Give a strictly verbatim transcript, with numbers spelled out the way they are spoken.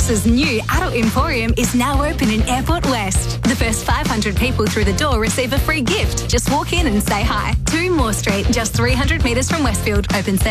Ross's new adult emporium is now open in Airport West. The first five hundred people through the door receive a free gift. Just walk in and say hi. two Moore Street, just three hundred metres from Westfield. Open seven